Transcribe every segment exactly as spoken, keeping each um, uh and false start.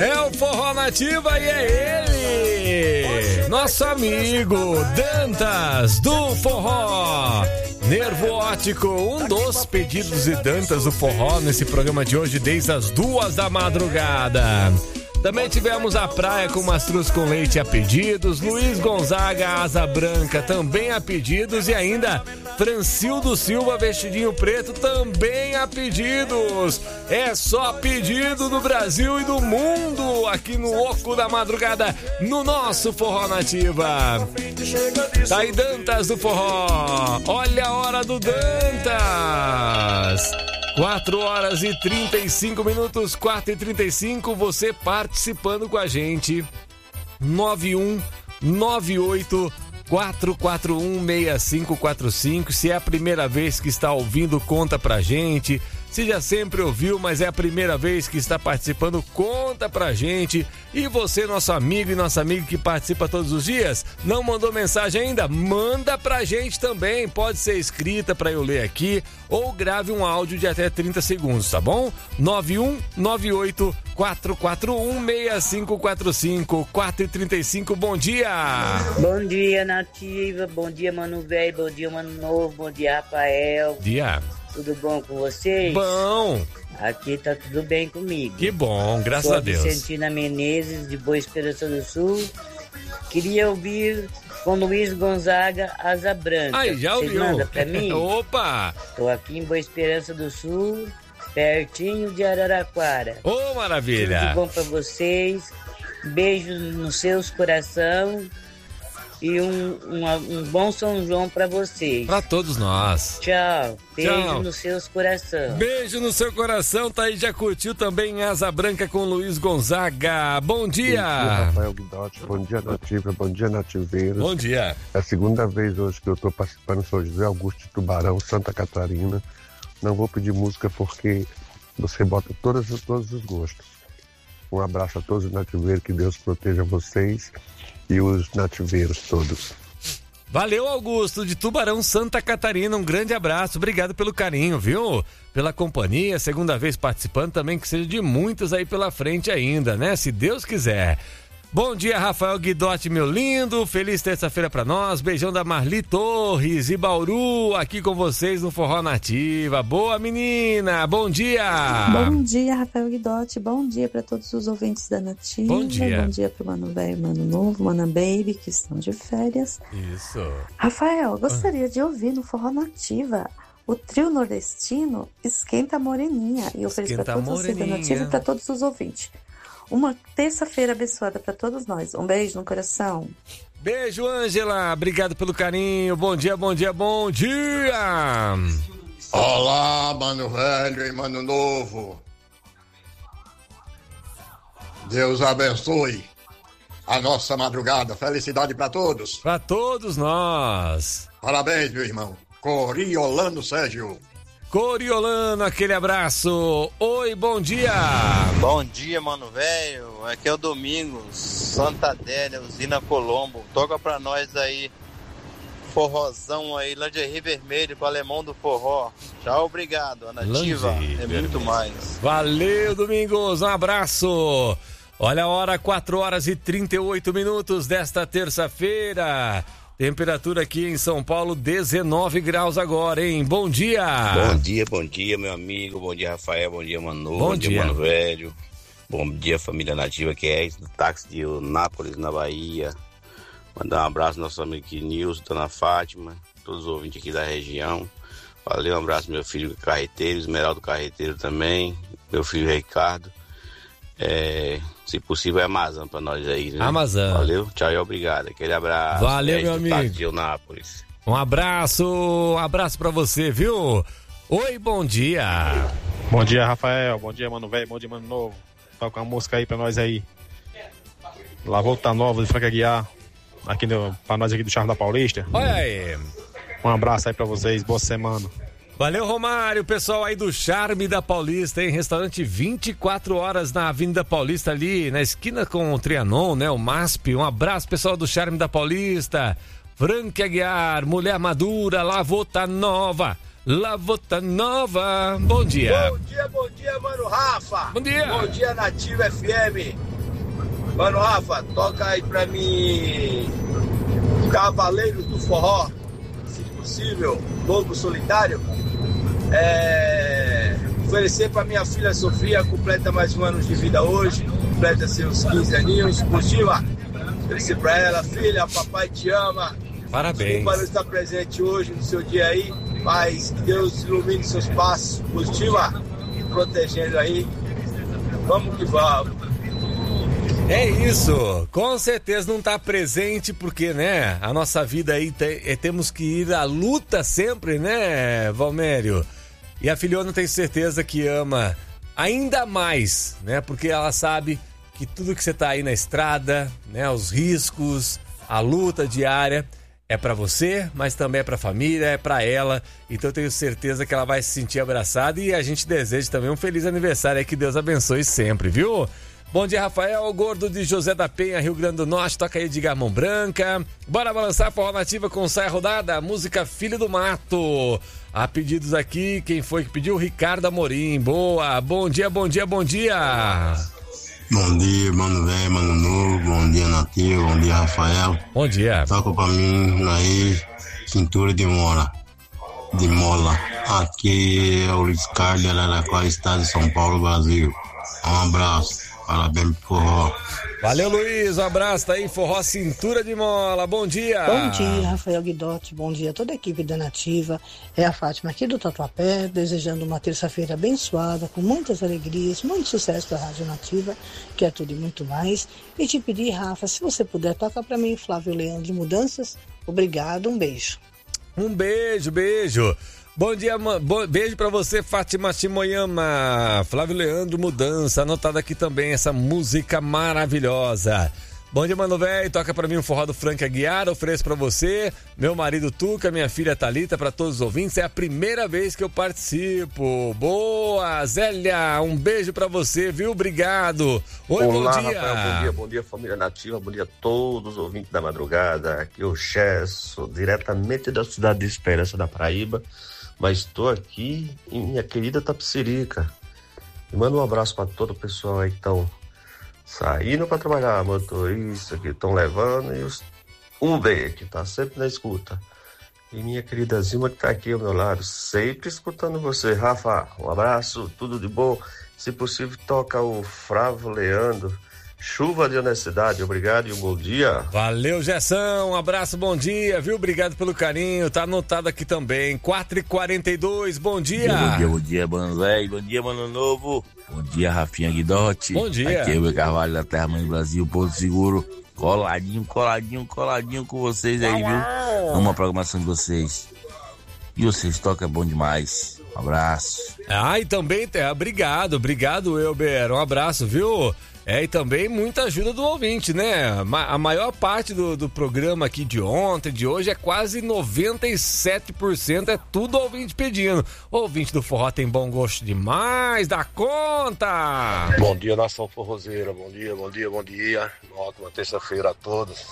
É o Forró Nativa e é ele, nosso amigo Dantas do Forró. Nervo Óptico, um dos pedidos de Dantas do Forró nesse programa de hoje desde as duas da madrugada. Também tivemos a praia com mastruz com leite a pedidos, Luiz Gonzaga, asa branca, também a pedidos, e ainda Francildo Silva, vestidinho preto, também a pedidos. É só pedido do Brasil e do mundo aqui no Oco da Madrugada, no nosso Forró Nativa. Tá aí Dantas do Forró, olha a hora do Dantas. quatro horas e trinta e cinco minutos, quatro e trinta e cinco, você participando com a gente. nove um nove oito quatro quatro um seis cinco quatro cinco. Se é a primeira vez que está ouvindo, conta pra gente. Se já sempre ouviu, mas é a primeira vez que está participando, conta pra gente. E você, nosso amigo e nossa amiga que participa todos os dias, não mandou mensagem ainda? Manda pra gente também. Pode ser escrita pra eu ler aqui ou grave um áudio de até trinta segundos, tá bom? nove um nove oito quatro quatro um seis cinco quatro cinco. quatro e trinta e cinco, bom dia! Bom dia, Nativa. Bom dia, Mano Velho. Bom dia, Mano Novo. Bom dia, Rafael. Dia. Tudo bom com vocês? Bom. Aqui tá tudo bem comigo. Que bom, graças Sou a Deus. Vicentina Menezes, de Boa Esperança do Sul. Queria ouvir com Luiz Gonzaga, Asa Branca. Aí, já ouviu. Vocês mandam pra mim? Opa! Tô aqui em Boa Esperança do Sul, pertinho de Araraquara. Ô, oh, maravilha! Tudo bom pra vocês. Beijo nos seus coração. E um, um, um bom São João pra vocês. Pra todos nós. Tchau. Beijo Tchau. nos seus coração. Beijo no seu coração. Tá aí, já curtiu também Asa Branca com Luiz Gonzaga. Bom dia. Bom dia, Rafael Guidotti. Bom dia, Nativa. Bom dia, Nativeiros. Bom dia. É a segunda vez hoje que eu tô participando. Sou José Augusto de Tubarão, Santa Catarina. Não vou pedir música porque você bota todos, todos os gostos. Um abraço a todos os nativeiros. Que Deus proteja vocês e os nativeiros todos. Valeu, Augusto, de Tubarão, Santa Catarina. Um grande abraço, obrigado pelo carinho, viu? Pela companhia, segunda vez participando também, que seja de muitas aí pela frente ainda, né? Se Deus quiser. Bom dia, Rafael Guidotti, meu lindo. Feliz terça-feira pra nós. Beijão da Marli Torres e Bauru, aqui com vocês no Forró Nativa. Boa, menina. Bom dia. Bom dia, Rafael Guidotti. Bom dia pra todos os ouvintes da Nativa. Bom dia. Bom dia pro Mano Velho, Mano Novo, Mana Baby, que estão de férias. Isso. Rafael, gostaria ah. de ouvir no Forró Nativa o trio nordestino Esquenta a Moreninha. E ofereço pra todos vocês da Nativa e pra todos os ouvintes. Uma terça-feira abençoada para todos nós. Um beijo no coração. Beijo, Ângela. Obrigado pelo carinho. Bom dia, bom dia, bom dia. Olá, Mano Velho e Mano Novo. Deus abençoe a nossa madrugada. Felicidade para todos. Para todos nós. Parabéns, meu irmão. Coriolano Sérgio. Coriolano, aquele abraço. Oi, bom dia. Bom dia, mano velho. Aqui é o Domingos, Santa Adélia, Usina Colombo. Toca pra nós aí, forrozão aí, lingerie vermelho com o alemão do forró. Tchau, obrigado. A Nativa é muito mais. Valeu, Domingos, um abraço. Olha a hora, quatro horas e trinta e oito minutos desta terça-feira. Temperatura aqui em São Paulo, dezenove graus agora, hein? Bom dia! Bom dia, bom dia, meu amigo. Bom dia, Rafael. Bom dia, Manu. Bom, bom dia, dia, Mano Velho. Bom dia, família nativa, que é do táxi de Nápoles, na Bahia. Mandar um abraço ao nosso amigo aqui, Nilson, Dona Fátima, todos os ouvintes aqui da região. Valeu, um abraço meu filho Carreteiro, Esmeraldo Carreteiro também, meu filho Ricardo. É, se possível é Amazon pra nós aí, né? Amazon. Valeu, tchau e obrigado. Aquele abraço. Valeu, meu amigo. De Eunápolis. Um abraço, um abraço pra você, viu? Oi, bom dia. Bom dia, Rafael. Bom dia, Mano Velho. Bom dia, Mano Novo. Toca uma música aí pra nós aí. La Volta Nova de Franca Guiar. Aqui no, pra nós aqui do Charme da Paulista. Olha aí. Um abraço aí pra vocês. Boa semana. Valeu, Romário, pessoal aí do Charme da Paulista, hein? Restaurante vinte e quatro horas na Avenida Paulista, ali na esquina com o Trianon, né? O M A S P. Um abraço, pessoal do Charme da Paulista. Franca Aguiar, Mulher Madura, Lavota Nova. Lavota Nova. Bom dia. Bom dia, bom dia, mano Rafa. Bom dia. Bom dia, Nativa F M. Mano Rafa, toca aí pra mim Cavaleiros do Forró, se possível, Lobo Solitário. É... Oferecer pra minha filha Sofia, completa mais um ano de vida hoje, completa seus quinze aninhos, positiva. Oferecer pra ela, filha, papai te ama. Parabéns. Desculpa não estar presente hoje no seu dia aí, mas que Deus ilumine seus passos, positiva, protegendo aí. Vamos que vamos. É isso, com certeza não tá presente porque, né, a nossa vida aí te, é, temos que ir à luta sempre, né, Valmério? E a filhona tem certeza que ama ainda mais, né, porque ela sabe que tudo que você tá aí na estrada, né, os riscos, a luta diária é pra você, mas também é pra família, é pra ela, então eu tenho certeza que ela vai se sentir abraçada e a gente deseja também um feliz aniversário aí, que Deus abençoe sempre, viu? Bom dia, Rafael, gordo de José da Penha, Rio Grande do Norte, toca aí de Gamão Branca. Bora balançar a forró nativa com saia rodada, música Filho do Mato. Há pedidos aqui, quem foi que pediu? Ricardo Amorim, boa, bom dia, bom dia, bom dia. Bom dia, mano velho, mano novo, bom dia, Nativo, bom dia, Rafael. Bom dia. Toca pra mim aí, cintura de mola, de mola. Aqui é o Luiz Carlos de Araraquara, estado de São Paulo, Brasil. Um abraço. Parabéns pro forró. Valeu, Luiz, um abraço, tá aí, forró Cintura de Mola, bom dia. Bom dia, Rafael Guidotti, bom dia a toda a equipe da Nativa. É a Fátima aqui do Tatuapé, desejando uma terça-feira abençoada, com muitas alegrias, muito sucesso pra Rádio Nativa, que é tudo e muito mais. E te pedir, Rafa, se você puder, toca pra mim, Flávio Leandro Mudanças. Obrigado, um beijo. Um beijo, beijo. Bom dia, bom, beijo pra você, Fátima Shimoyama. Flávio Leandro Mudança, anotada aqui também essa música maravilhosa. Bom dia, mano velho, toca pra mim um forró do Frank Aguiar, ofereço pra você, meu marido Tuca, minha filha Thalita, pra todos os ouvintes, é a primeira vez que eu participo. Boa, Zélia, um beijo pra você, viu? Obrigado. Oi, Olá, bom dia. Rafael, bom dia, bom dia, família Nativa, bom dia a todos os ouvintes da madrugada, aqui é o Chesso, diretamente da cidade de Esperança da Paraíba, mas estou aqui em minha querida Tapicerica. E mando um abraço para todo o pessoal aí que estão saindo para trabalhar, motoristas que estão levando e os Uber que tá sempre na escuta. E minha querida Zilma que tá aqui ao meu lado, sempre escutando você. Rafa, um abraço, tudo de bom. Se possível, toca o Flávio Leandro, Chuva de Honestidade, obrigado e um bom dia. Valeu, Gessão, um abraço, bom dia, viu? Obrigado pelo carinho, tá anotado aqui também. quatro e quarenta e dois, bom dia. Bom dia, bom dia, mano velho, bom dia, mano novo. Bom dia, Rafinha Guidotti. Bom dia. Aqui é o Carvalho da Terra Mãe do Brasil, Porto Seguro. Coladinho, coladinho, coladinho com vocês aí, viu? Amo a programação de vocês. E vocês tocam é bom demais. Um abraço. Ah, e também, obrigado, obrigado, Elber. Um abraço, viu? É, e também muita ajuda do ouvinte, né? A maior parte do, do programa aqui de ontem, de hoje, é quase noventa e sete por cento, é tudo ouvinte pedindo. O ouvinte do forró tem bom gosto demais, dá conta! Bom dia, nação forrozeira, bom dia, bom dia, bom dia. Uma ótima terça-feira a todos.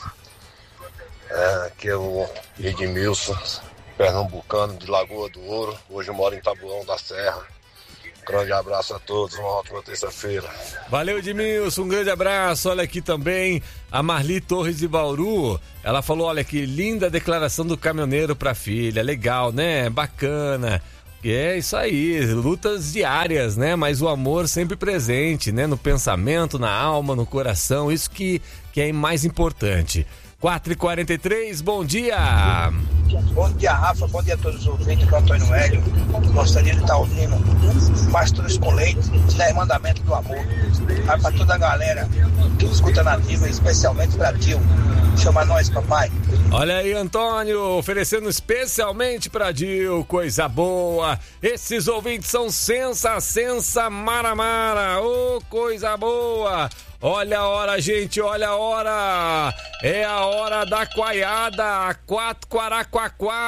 É, aqui é o Edmilson, pernambucano de Lagoa do Ouro. Hoje eu moro em Taboão da Serra. Grande abraço a todos, uma ótima terça-feira. Valeu, Edmilson, um grande abraço. Olha aqui também a Marli Torres de Bauru. Ela falou, olha que linda declaração do caminhoneiro pra filha. Legal, né? Bacana. É isso aí, lutas diárias, né? Mas o amor sempre presente, né? No pensamento, na alma, no coração. Isso que, que é mais importante. quatro e quarenta e três, bom dia! Bom dia, Rafa, bom dia a todos os ouvintes do Antônio Hélio. Gostaria de estar ouvindo Pastores com Leite, dez Mandamentos do Amor. Vai para toda a galera que escuta Nativa, especialmente para Dil. Chama nós, papai. Olha aí, Antônio, oferecendo especialmente para Dil, coisa boa. Esses ouvintes são sensa, sensa, maramara, ô, oh, coisa boa. Olha a hora, gente, olha a hora. É a hora da coaiada, quatro Quaraquaquá.